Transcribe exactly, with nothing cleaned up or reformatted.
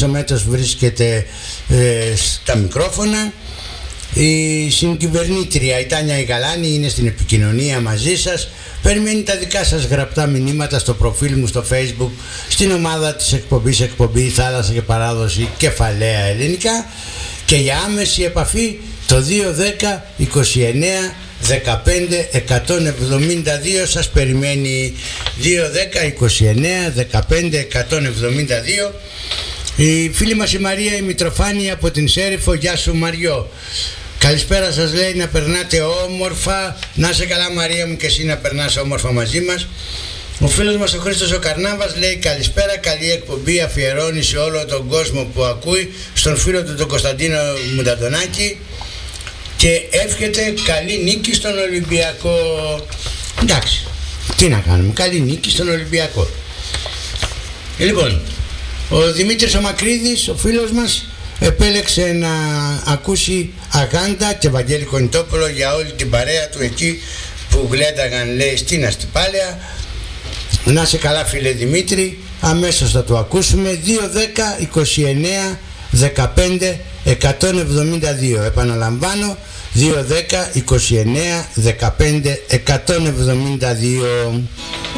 Χρήστος Μέτος βρίσκεται ε, στα μικρόφωνα. Η συγκυβερνήτρια η Τάνια η Γαλάνη είναι στην επικοινωνία μαζί σας. Περιμένει τα δικά σας γραπτά μηνύματα στο προφίλ μου στο Facebook, στην ομάδα της εκπομπής εκπομπή Θάλασσα και Παράδοση Κεφαλαία Ελληνικά, και για άμεση επαφή το δύο δέκα είκοσι εννέα δεκαπέντε εκατόν εβδομήντα δύο σας περιμένει. Δύο δέκα είκοσι εννέα δεκαπέντε εκατόν εβδομήντα δύο. Η φίλη μας η Μαρία η Μητροφάνη από την Σέριφο. Γεια σου Μαριό. Καλησπέρα σας λέει, να περνάτε όμορφα. Να είσαι καλά Μαρία μου, και εσύ να περνάς όμορφα μαζί μας. Ο φίλος μας ο Χρήστος ο Καρνάβας λέει καλησπέρα, καλή εκπομπή, αφιερώνει σε όλο τον κόσμο που ακούει, στον φίλο του τον Κωνσταντίνο Μουνταντονάκη, και εύχεται καλή νίκη στον Ολυμπιακό. Εντάξει, τι να κάνουμε, καλή νίκη στον Ολυμπιακό. Λοιπόν, ο Δημήτρης ο Μακρύδης, ο φίλος μας, επέλεξε να ακούσει Αγάντα και Βαγγέλη Κονιτόπουλο για όλη την παρέα του εκεί που γλένταγαν, λέει, στην Αστυπάλαια. Να σε καλά φίλε Δημήτρη, αμέσως θα το ακούσουμε. Δύο δέκα είκοσι εννέα δεκαπέντε εκατόν εβδομήντα δύο. Επαναλαμβάνω, δύο δέκα είκοσι εννέα δεκαπέντε εκατόν εβδομήντα δύο.